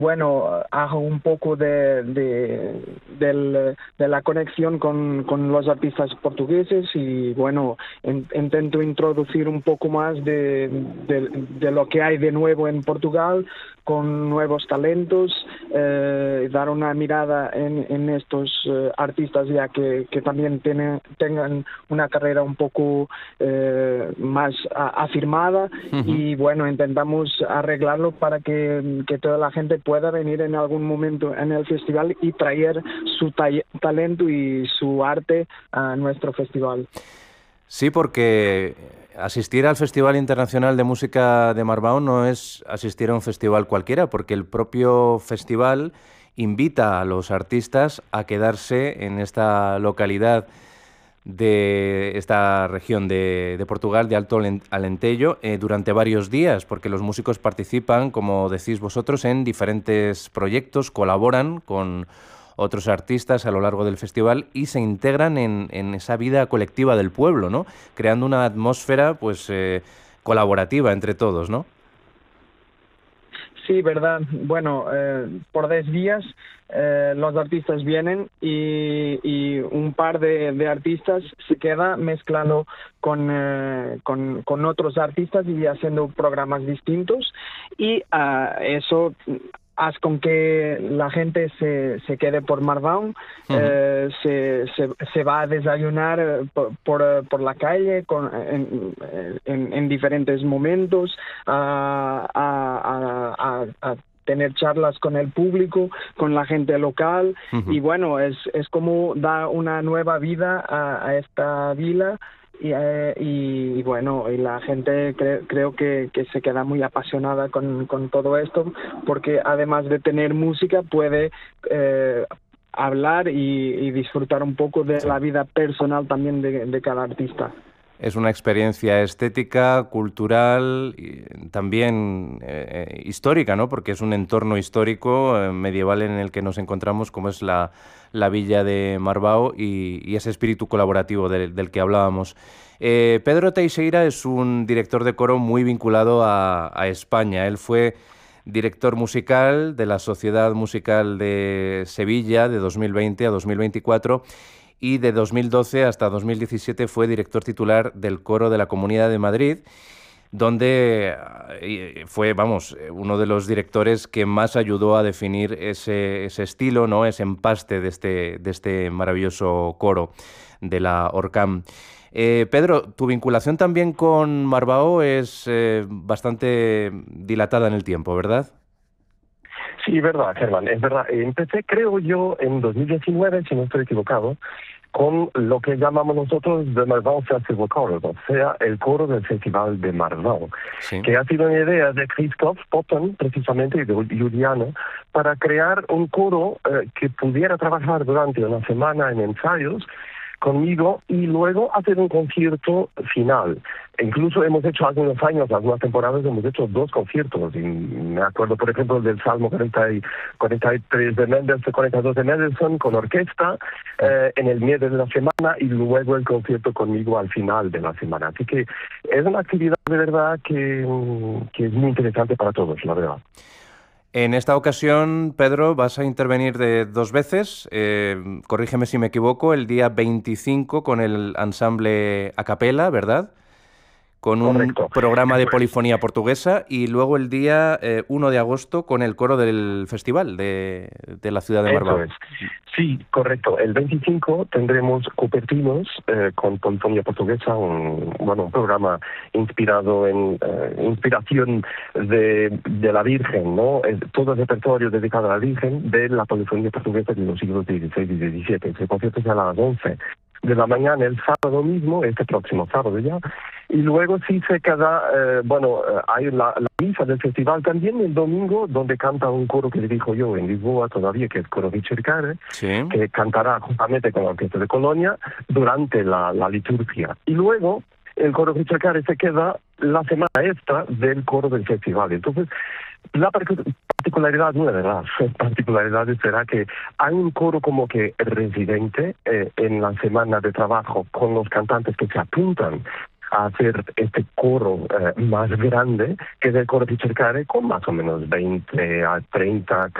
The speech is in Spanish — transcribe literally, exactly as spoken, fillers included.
bueno, hago un poco de, de, del, de la conexión con, con los artistas portugueses y, bueno, in, intento introducir un poco más de, de, de lo que hay de nuevo en Portugal, con nuevos talentos, eh, dar una mirada en, en estos eh, artistas ya que, que también tienen, tengan una carrera un poco eh, más a, afirmada. Uh-huh. Y bueno, intentamos arreglarlo para que, que toda la gente pueda venir en algún momento en el festival y traer su ta talento y su arte a nuestro festival. Sí, porque asistir al Festival Internacional de Música de Marbao no es asistir a un festival cualquiera, porque el propio festival invita a los artistas a quedarse en esta localidad de esta región de, de Portugal, de Alto Alentejo, eh, durante varios días, porque los músicos participan, como decís vosotros, en diferentes proyectos, colaboran con otros artistas a lo largo del festival y se integran en, en esa vida colectiva del pueblo, ¿no? Creando una atmósfera, pues, eh, colaborativa entre todos, ¿no? Sí, verdad. Bueno, eh, por diez días eh, los artistas vienen y, y un par de, de artistas se queda mezclando con, eh, con, con otros artistas y haciendo programas distintos y uh, eso haz con que la gente se, se quede por Marbao, uh-huh. eh, se, se, se va a desayunar por, por, por la calle con, en, en, en diferentes momentos, a, a, a, a tener charlas con el público, con la gente local, uh-huh. y bueno, es, es como da una nueva vida a, a esta vila. Y, eh, y bueno, y la gente cre creo que, que se queda muy apasionada con, con todo esto, porque además de tener música puede eh, hablar y, y disfrutar un poco de sí. la vida personal también de, de cada artista. Es una experiencia estética, cultural, y también eh, histórica, ¿no? Porque es un entorno histórico eh, medieval en el que nos encontramos, como es la, la villa de Marbao y, y ese espíritu colaborativo de, del que hablábamos. Eh, Pedro Teixeira es un director de coro muy vinculado a, a España. Él fue director musical de la Sociedad Musical de Sevilla de dos mil veinte a dos mil veinticuatro y de dos mil doce hasta dos mil diecisiete fue director titular del Coro de la Comunidad de Madrid, donde fue, vamos, uno de los directores que más ayudó a definir ese, ese estilo, ¿no? Ese empaste de este, de este maravilloso coro de la Orcam. Eh, Pedro, tu vinculación también con Marbao es eh, bastante dilatada en el tiempo, ¿verdad? Sí, verdad, Germán, es verdad. Empecé, creo yo, en dos mil diecinueve, si no estoy equivocado, con lo que llamamos nosotros The Marbao Festival Chorus, o sea, el coro del Festival de Marbao, sí. que ha sido una idea de Christoph Poppen, precisamente, y de Juliano, para crear un coro eh, que pudiera trabajar durante una semana en ensayos conmigo y luego hacer un concierto final. Incluso hemos hecho algunos años, algunas temporadas, hemos hecho dos conciertos. Y me acuerdo, por ejemplo, del Salmo cuarenta y, cuarenta y tres de Mendelssohn, cuarenta y dos de Mendelssohn con orquesta eh, en el medio de la semana y luego el concierto conmigo al final de la semana. Así que es una actividad de verdad que, que es muy interesante para todos, la verdad. En esta ocasión, Pedro, vas a intervenir de dos veces, eh, corrígeme si me equivoco, el día veinticinco con el ensamble a capella, ¿verdad? Con un Correcto. programa de polifonía portuguesa y luego el día eh, uno de agosto con el coro del festival de, de la ciudad de Marbao. Eso es. Sí, correcto. El veinticinco tendremos Cupertinos eh, con polifonía portuguesa, un, bueno, un programa inspirado en eh, inspiración de, de la Virgen, ¿no? Es, todo el repertorio dedicado a la Virgen de la polifonía portuguesa de los siglos dieciséis y diecisiete. Ese concierto es a las once de la mañana el sábado mismo, este próximo sábado ya, y luego sí se queda, eh, bueno, eh, hay la, la misa del festival también el domingo, donde canta un coro que dirijo yo en Lisboa todavía, que es Coro Ricercare, sí. que cantará justamente con la Orquesta de Colonia durante la, la liturgia. Y luego el Coro Ricercare se queda la semana esta del coro del festival. Entonces, la particularidad, una de las particularidades será que hay un coro como que residente eh, en la semana de trabajo con los cantantes que se apuntan a hacer este coro eh, más grande, que es el coro di Cercare, con más o menos veinte a treinta